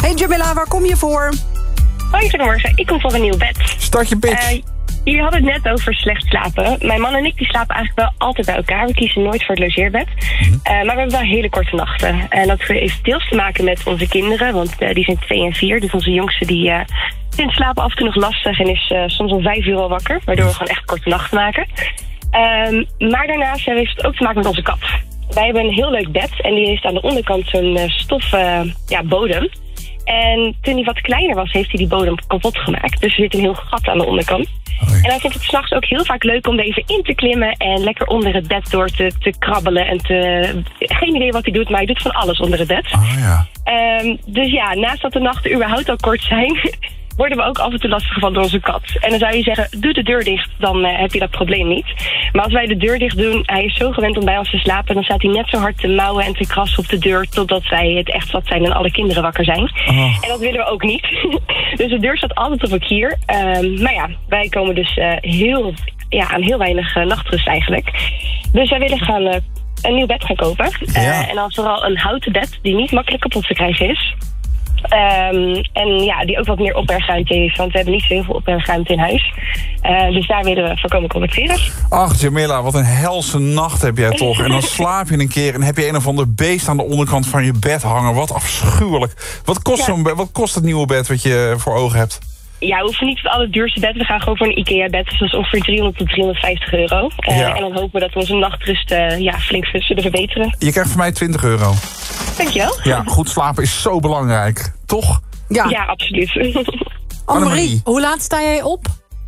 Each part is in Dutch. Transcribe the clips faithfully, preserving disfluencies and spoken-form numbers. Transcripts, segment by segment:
Hey Jamila, waar kom je voor? Hoi, goedemorgen. Ik kom voor een nieuw bed. Start je pitch. Uh, jullie hadden het net over slecht slapen. Mijn man en ik die slapen eigenlijk wel altijd bij elkaar. We kiezen nooit voor het logeerbed. Mm-hmm. Uh, maar we hebben wel hele korte nachten. En dat heeft deels te maken met onze kinderen. Want uh, die zijn twee en vier. Dus onze jongste die uh, vindt slapen af en toe nog lastig. En is uh, soms om vijf uur al wakker. Waardoor we gewoon echt korte nachten maken. Um, maar daarnaast uh, heeft het ook te maken met onze kat. Wij hebben een heel leuk bed. En die heeft aan de onderkant zo'n uh, stof uh, ja, bodem. En toen hij wat kleiner was, heeft hij die bodem kapot gemaakt. Dus er zit een heel gat aan de onderkant. Oh ja. En hij vindt het 's nachts ook heel vaak leuk om er even in te klimmen en lekker onder het bed door te, te krabbelen. En te, geen idee wat hij doet, maar hij doet van alles onder het bed. Oh ja. Um, dus ja, naast dat de nachten überhaupt al kort zijn, worden we ook af en toe lastiggevallen door onze kat. En dan zou je zeggen, doe de deur dicht, dan uh, heb je dat probleem niet. Maar als wij de deur dicht doen, hij is zo gewend om bij ons te slapen, dan staat hij net zo hard te mouwen en te krassen op de deur, totdat wij het echt zat zijn en alle kinderen wakker zijn. Oh. En dat willen we ook niet. Dus de deur staat altijd op een kier. Um, maar ja, wij komen dus uh, heel, ja, aan heel weinig uh, nachtrust eigenlijk. Dus wij willen gaan uh, een nieuw bed gaan kopen. Ja. Uh, en dan vooral een houten bed die niet makkelijk kapot te krijgen is. Um, en ja, die ook wat meer opbergruimte heeft. Want we hebben niet zo heel veel opbergruimte in huis. Uh, dus daar willen we voor komen collecteren. Ach, Jamila, wat een helse nacht heb jij toch. En dan slaap je een keer en heb je een of ander beest aan de onderkant van je bed hangen. Wat afschuwelijk. Wat kost, ja. zo'n be- wat kost het nieuwe bed wat je voor ogen hebt? Ja, we hoeven niet voor het allerduurste bed. We gaan gewoon voor een IKEA-bed. Dus dat is ongeveer driehonderd tot driehonderdvijftig euro. Uh, ja. En dan hopen we dat we onze nachtrust uh, ja, flink zullen verbeteren. Je krijgt van mij twintig euro. Dankjewel. Ja, goed slapen is zo belangrijk. Toch? Ja, ja absoluut. Annemarie, hoe laat sta jij op?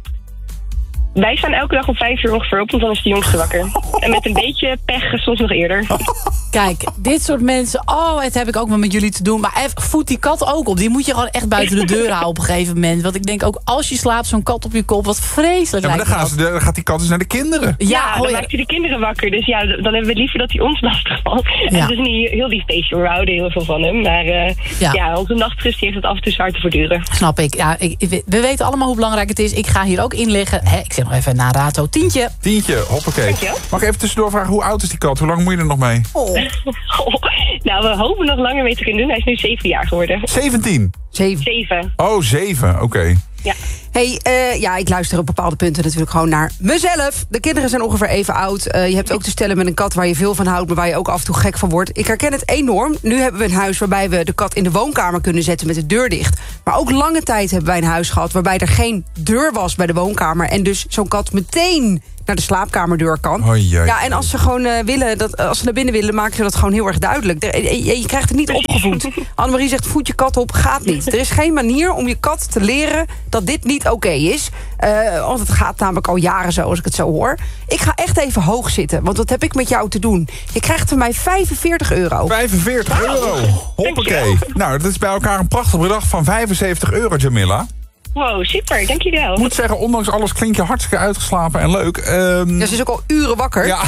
Wij staan elke dag om vijf uur ongeveer op, want dan is de jongste wakker. En met een beetje pech soms nog eerder. Kijk, dit soort mensen, oh, het heb ik ook wel met jullie te doen. Maar even, voed die kat ook op. Die moet je gewoon echt buiten de deur houden op een gegeven moment. Want ik denk ook, als je slaapt, zo'n kat op je kop, wat vreselijk. Ja, maar dan, gaan ze, dan gaat die kat dus naar de kinderen. Ja, ja dan maakt hij de kinderen wakker. Dus ja, dan hebben we liever dat hij ons lastig valt. Ja. En het is niet heel lief beestje, we houden heel veel van hem. Maar uh, ja. ja, onze nachtrust heeft het af en toe zwaar te verduren. Snap ik. Ja, ik. We weten allemaal hoe belangrijk het is. Ik ga hier ook in liggen. Hè, ik zeg nog even na rato. Tientje. Tientje, hoppakee. Mag ik even tussendoor vragen, hoe oud is die kat? Hoe lang moet je er nog mee? Oh. oh. Nou, we hopen nog langer mee te kunnen doen. Hij is nu zeven jaar geworden. zeventien? Zeven. Zeven. Oh, zeven. Oké. Okay. Ja. Hey, uh, ja, ik luister op bepaalde punten natuurlijk gewoon naar mezelf. De kinderen zijn ongeveer even oud. Uh, je hebt ook te stellen met een kat waar je veel van houdt, maar waar je ook af en toe gek van wordt. Ik herken het enorm. Nu hebben we een huis waarbij we de kat in de woonkamer kunnen zetten met de deur dicht. Maar ook lange tijd hebben wij een huis gehad waarbij er geen deur was bij de woonkamer. En dus zo'n kat meteen naar de slaapkamerdeur kan. Oh, jee. Ja, en als ze gewoon uh, willen, dat, als ze naar binnen willen, maken ze dat gewoon heel erg duidelijk. Er, je, je krijgt het niet opgevoed. Annemarie zegt, voed je kat op, gaat niet. Er is geen manier om je kat te leren dat dit niet oké okay is. Uh, want het gaat namelijk al jaren zo, als ik het zo hoor. Ik ga echt even hoog zitten, want wat heb ik met jou te doen? Je krijgt van mij vijfenveertig euro. vijfenveertig euro? Hoppakee. Nou, dat is bij elkaar een prachtig bedrag van vijfenzeventig euro, Jamila. Wow, super, dankjewel. Ik moet zeggen, ondanks alles klink je hartstikke uitgeslapen en leuk. Um... Ja, ze is ook al uren wakker. Ja,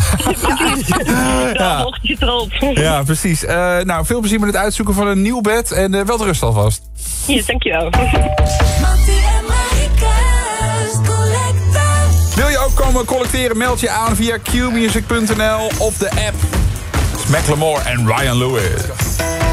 ja. ja. ja precies. Uh, nou, veel plezier met het uitzoeken van een nieuw bed. En uh, wel de rust alvast. Ja, dankjewel. Wil je ook komen collecteren? Meld je aan via q music punt n l of de app. Macklemore en Ryan Lewis.